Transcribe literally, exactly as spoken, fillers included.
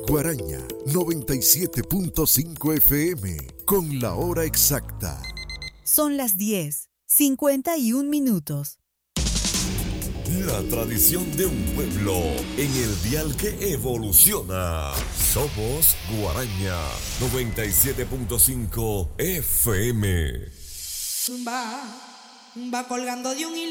Guaraña noventa y siete punto cinco F M con la hora exacta. Son las diez, cincuenta y un minutos. La tradición de un pueblo en el dial que evoluciona. Somos Guaraña noventa y siete punto cinco F M. Va, va colgando de un hilo.